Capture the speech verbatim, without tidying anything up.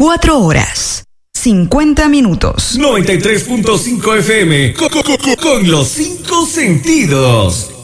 veinticuatro horas, cincuenta minutos. noventa y tres punto cinco F M, con, con, con, con los cinco sentidos.